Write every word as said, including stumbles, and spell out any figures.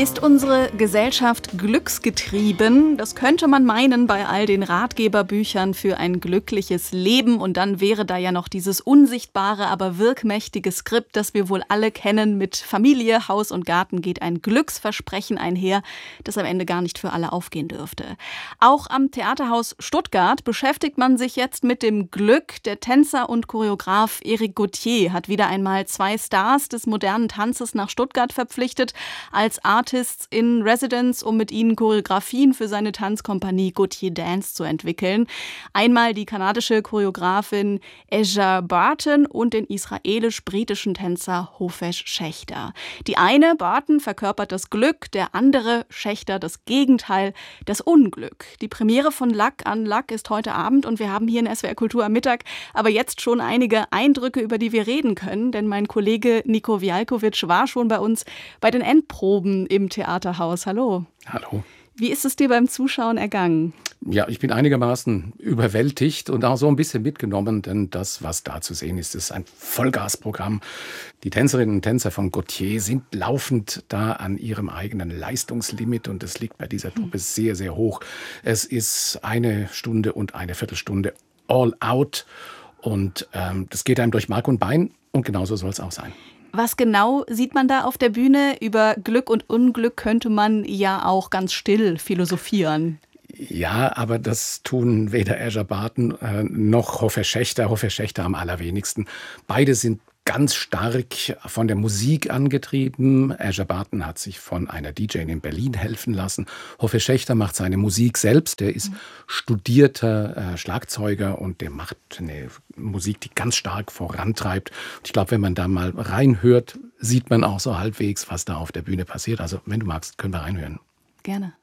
Ist unsere Gesellschaft glücksgetrieben? Das könnte man meinen bei all den Ratgeberbüchern für ein glückliches Leben. Und dann wäre da ja noch dieses unsichtbare, aber wirkmächtige Skript, das wir wohl alle kennen. Mit Familie, Haus und Garten geht ein Glücksversprechen einher, das am Ende gar nicht für alle aufgehen dürfte. Auch am Theaterhaus Stuttgart beschäftigt man sich jetzt mit dem Glück. Der Tänzer und Choreograf Eric Gauthier hat wieder einmal zwei Stars des modernen Tanzes nach Stuttgart verpflichtet als Artists in Residence, um mit ihnen Choreografien für seine Tanzkompanie Gauthier Dance zu entwickeln. Einmal die kanadische Choreografin Eja Barton und den israelisch-britischen Tänzer Hofesh Schechter. Die eine, Barton, verkörpert das Glück, der andere, Schechter, das Gegenteil, das Unglück. Die Premiere von Luck an Luck ist heute Abend und wir haben hier in S W R Kultur am Mittag aber jetzt schon einige Eindrücke, über die wir reden können, denn mein Kollege Nico Wialkovic war schon bei uns bei den Endproben im Theaterhaus. Hallo. Hallo. Wie ist es dir beim Zuschauen ergangen? Ja, ich bin einigermaßen überwältigt und auch so ein bisschen mitgenommen, denn das, was da zu sehen ist, ist ein Vollgasprogramm. Die Tänzerinnen und Tänzer von Gauthier sind laufend da an ihrem eigenen Leistungslimit und es liegt bei dieser Truppe sehr, sehr hoch. Es ist eine Stunde und eine Viertelstunde all out und ähm, das geht einem durch Mark und Bein und genauso soll es auch sein. Was genau sieht man da auf der Bühne? Über Glück und Unglück könnte man ja auch ganz still philosophieren. Ja, aber das tun weder Eja Barton äh, noch Hofesh Schechter. Hofesh Schechter am allerwenigsten. Beide sind ganz stark von der Musik angetrieben. Eja Barton hat sich von einer D J in Berlin helfen lassen. Hofesh Schechter macht seine Musik selbst. Der ist mhm. studierter äh, Schlagzeuger und der macht eine Musik, die ganz stark vorantreibt. Und ich glaube, wenn man da mal reinhört, sieht man auch so halbwegs, was da auf der Bühne passiert. Also wenn du magst, können wir reinhören. Gerne.